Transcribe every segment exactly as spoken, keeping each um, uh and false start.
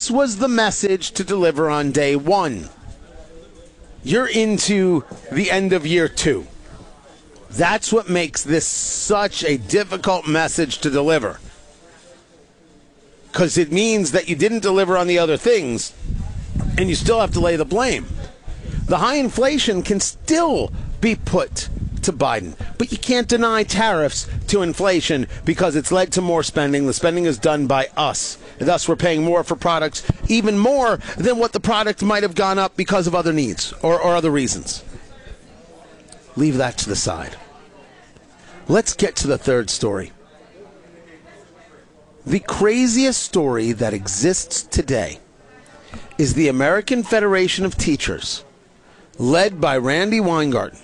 This was the message to deliver on day one. You're into the end of year two. That's what makes this such a difficult message to deliver. Because it means that you didn't deliver on the other things, and you still have to lay the blame. The high inflation can still be put to Biden, but you can't deny tariffs to inflation because it's led to more spending. The spending is done by us. And thus, we're paying more for products, even more than what the product might have gone up because of other needs or, or other reasons. Leave that to the side. Let's get to the third story. The craziest story that exists today is the American Federation of Teachers, led by Randi Weingarten,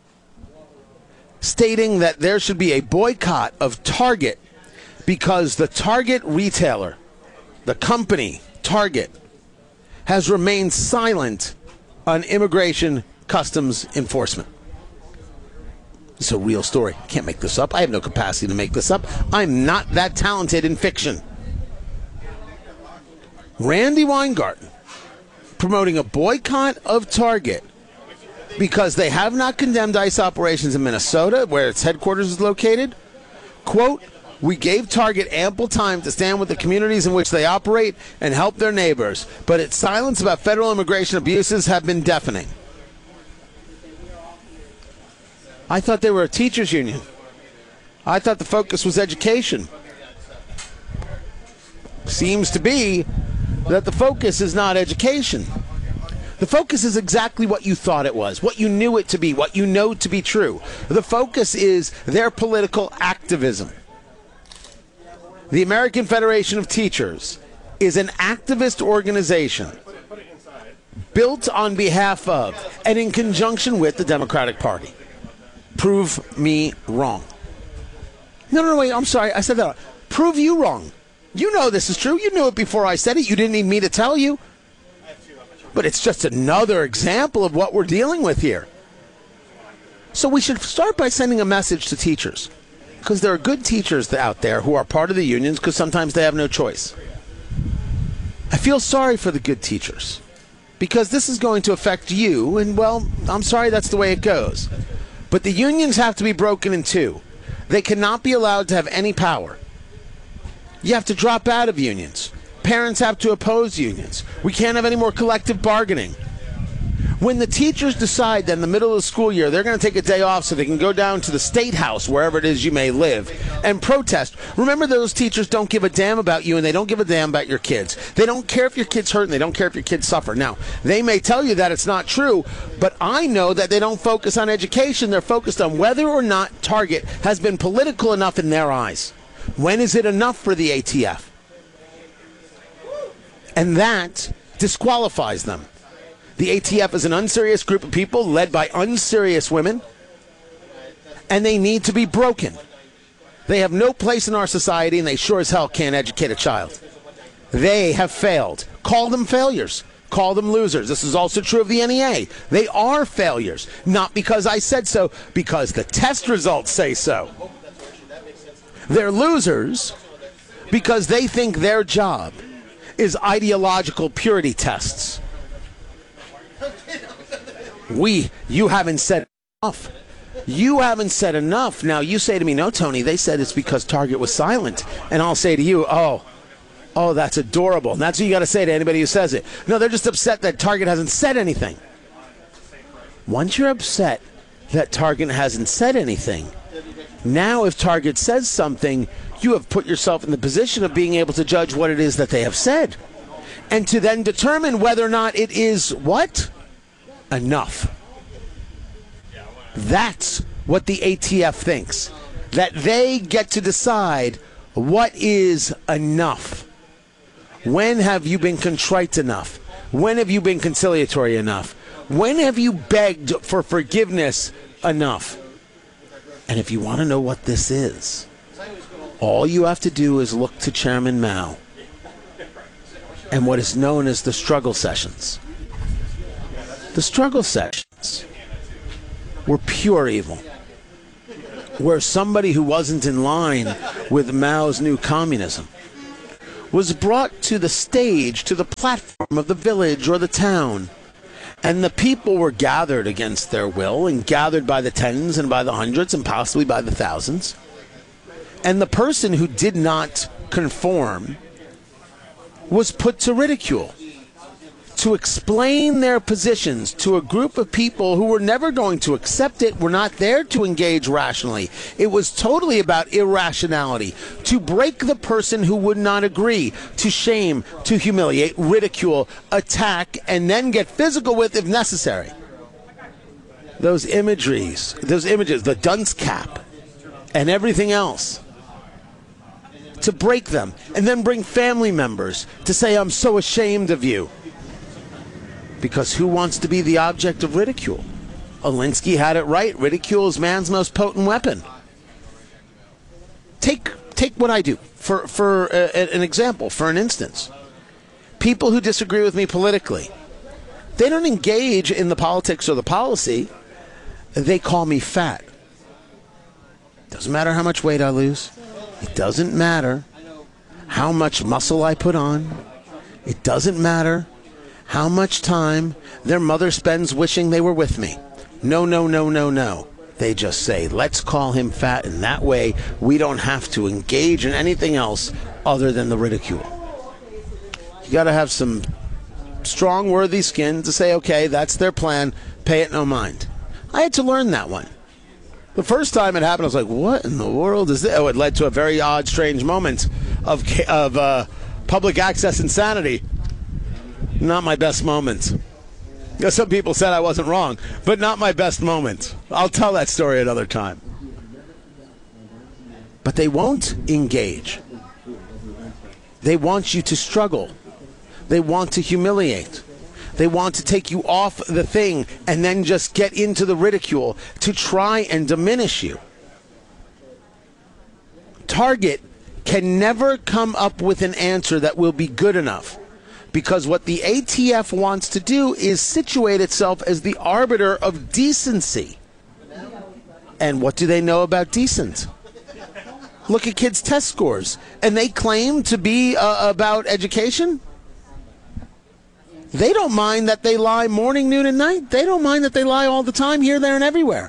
stating that there should be a boycott of Target because the Target retailer, the company Target, has remained silent on immigration customs enforcement. It's a real story. Can't make this up. I have no capacity to make this up. I'm not that talented in fiction. Randi Weingarten promoting a boycott of Target because they have not condemned ICE operations in Minnesota, where its headquarters is located. Quote, "We gave Target ample time to stand with the communities in which they operate and help their neighbors, but its silence about federal immigration abuses have been deafening." I thought they were a teachers union. I thought the focus was education. Seems to be that the focus is not education. The focus is exactly what you thought it was, what you knew it to be, what you know to be true. The focus is their political activism. The American Federation of Teachers is an activist organization built on behalf of and in conjunction with the Democratic Party. Prove me wrong. No, no, no, wait, I'm sorry. I said that. Prove you wrong. You know this is true. You knew it before I said it. You didn't need me to tell you. But it's just another example of what we're dealing with here. So we should start by sending a message to teachers, because there are good teachers out there who are part of the unions because sometimes they have no choice. I feel sorry for the good teachers because this is going to affect you, and, well, I'm sorry that's the way it goes. But the unions have to be broken in two. They cannot be allowed to have any power. You have to drop out of unions. Parents have to oppose unions. We can't have any more collective bargaining. When the teachers decide that in the middle of the school year they're going to take a day off so they can go down to the State House, wherever it is you may live, and protest, remember those teachers don't give a damn about you and they don't give a damn about your kids. They don't care if your kids hurt and they don't care if your kids suffer. Now, they may tell you that it's not true, but I know that they don't focus on education. They're focused on whether or not Target has been political enough in their eyes. When is it enough for the A T F? And that disqualifies them. The A T F is an unserious group of people led by unserious women, and they need to be broken. They have no place in our society, and they sure as hell can't educate a child. They have failed. Call them failures. Call them losers. This is also true of the N E A. They are failures, not because I said so, because the test results say so. They're losers because they think their job is ideological purity tests. We, you haven't said enough. You haven't said enough. Now, you say to me, no, Tony, they said it's because Target was silent. And I'll say to you, oh, oh, that's adorable. And that's what you got to say to anybody who says it. No, they're just upset that Target hasn't said anything. Once you're upset that Target hasn't said anything, now if Target says something, you have put yourself in the position of being able to judge what it is that they have said. And to then determine whether or not it is what? Enough. That's what the A T F thinks. That they get to decide what is enough. When have you been contrite enough? When have you been conciliatory enough? When have you begged for forgiveness enough? And if you want to know what this is, all you have to do is look to Chairman Mao and what is known as the struggle sessions. The struggle sessions were pure evil, where somebody who wasn't in line with Mao's new communism was brought to the stage, to the platform of the village or the town. And the people were gathered against their will, and gathered by the tens and by the hundreds and possibly by the thousands. And the person who did not conform was put to ridicule, to explain their positions to a group of people who were never going to accept it, were not there to engage rationally. It was totally about irrationality, to break the person who would not agree, to shame, to humiliate, ridicule, attack, and then get physical with if necessary. Those imageries, those images, the dunce cap, and everything else, to break them, and then bring family members to say, I'm so ashamed of you. Because who wants to be the object of ridicule? Alinsky had it right. Ridicule is man's most potent weapon. Take take what I do for, for uh, an example, for an instance. People who disagree with me politically, they don't engage in the politics or the policy. They call me fat. Doesn't matter how much weight I lose. It doesn't matter how much muscle I put on. It doesn't matter how much time their mother spends wishing they were with me. No, no, no, no, no. They just say, let's call him fat, and that way we don't have to engage in anything else other than the ridicule. You got to have some strong, worthy skin to say, okay, that's their plan, pay it no mind. I had to learn that one. The first time it happened, I was like, what in the world is this? Oh, it led to a very odd, strange moment of, of uh, public access insanity. Not my best moment. Some people said I wasn't wrong, but not my best moment. I'll tell that story another time. But they won't engage. They want you to struggle. They want to humiliate. They want to take you off the thing and then just get into the ridicule to try and diminish you. Target can never come up with an answer that will be good enough. Because what the A T F wants to do is situate itself as the arbiter of decency. And what do they know about decent? Look at kids' test scores. And they claim to be uh, about education? They don't mind that they lie morning, noon, and night. They don't mind that they lie all the time, here, there, and everywhere.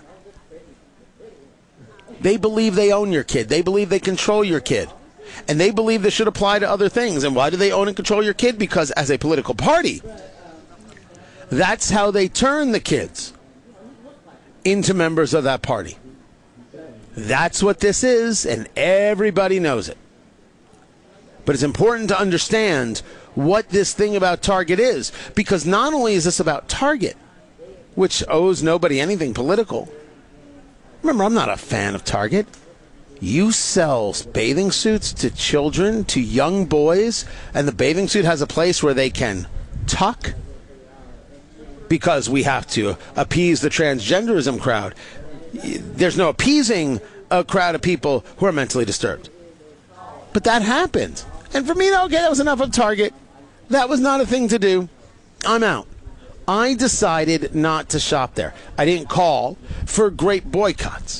They believe they own your kid. They believe they control your kid. And they believe this should apply to other things. And why do they own and control your kid? Because as a political party, that's how they turn the kids into members of that party. That's what this is, and everybody knows it. But it's important to understand what this thing about Target is, because not only is this about Target, which owes nobody anything political. Remember, I'm not a fan of Target. You sell bathing suits to children, to young boys, and the bathing suit has a place where they can tuck because we have to appease the transgenderism crowd. There's no appeasing a crowd of people who are mentally disturbed. But that happened. And for me, okay, that was enough of Target. That was not a thing to do. I'm out. I decided not to shop there. I didn't call for great boycotts.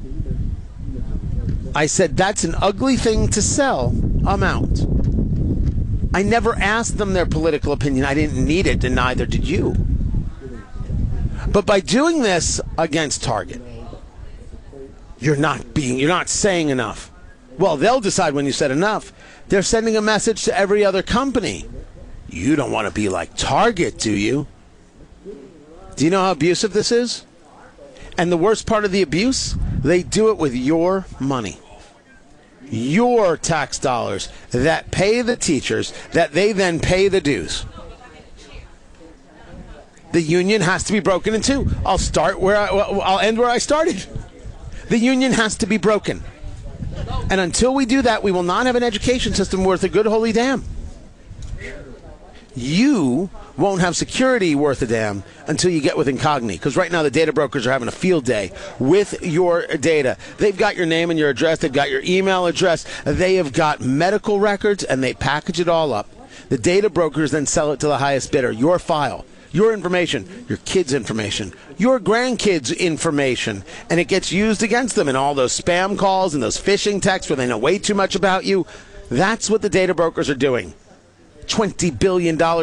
I said, that's an ugly thing to sell. I'm out. I never asked them their political opinion. I didn't need it, and neither did you. But by doing this against Target, you're not being, you're not saying enough. Well, they'll decide when you said enough. They're sending a message to every other company. You don't want to be like Target, do you? Do you know how abusive this is? And the worst part of the abuse, they do it with your money. Your tax dollars that pay the teachers, that they then pay the dues. The union has to be broken in two. I'll start where I, I'll end where I started. The union has to be broken. And until we do that, we will not have an education system worth a good holy damn. You won't have security worth a damn until you get with Incogni. Because right now the data brokers are having a field day with your data. They've got your name and your address. They've got your email address. They have got medical records, and they package it all up. The data brokers then sell it to the highest bidder. Your file, your information, your kids' information, your grandkids' information. And it gets used against them in all those spam calls and those phishing texts where they know way too much about you. That's what the data brokers are doing. twenty billion dollars